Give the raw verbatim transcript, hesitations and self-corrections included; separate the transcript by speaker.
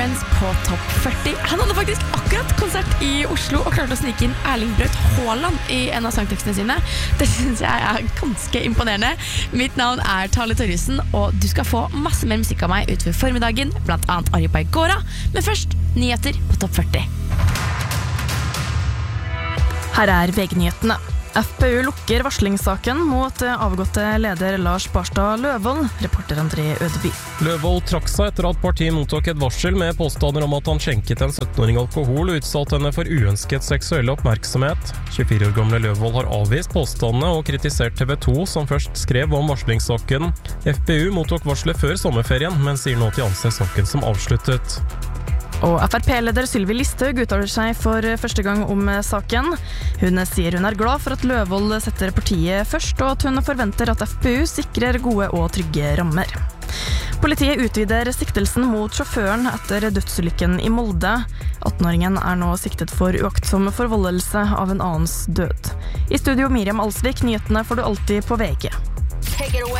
Speaker 1: Friends på topp førti. Han hadde faktisk akkurat konsert i Oslo og klarte å snike inn Erling Braut Haaland i en av sangtekstene sine. Det synes jeg er ganske imponerende. Mitt navn er Tale Torjussen, og du skal få masse mer musikk av meg utover formiddagen, blant annet Arjepay Gåra. Men først, nyheter på topp førti. Her er V G-nyhetene. F P U lukker varslingssaken mot avgåtte leder Lars Barstad Løvold, reporter André Ødeby.
Speaker 2: Løvold trakk seg etter at partiet mottok et varsel med påstander om at han skjenket en sytten-åring alkohol og utsatt henne for uønsket seksuell oppmerksomhet. tjuefire år gamle Løvold har avvist påstandene og kritisert T V to, som først skrev om varslingssaken. F P U mottok varslet før sommerferien, men sier nå til anser saken som avsluttet.
Speaker 1: Og F R P-leder Sylvi Listhaug uttaler seg for første gang om saken. Hun sier hun er glad for at Løvold setter partiet først, og at hun forventer at F P U sikrer gode og trygge rammer. Politiet utvider siktelsen mot sjåføren etter dødsulykken i Molde. atten-åringen er nå siktet for uaktsom forvoldelse av en annens død. I studio Miriam Alsvik, nyhetene får du alltid på V G.
Speaker 3: Take it away.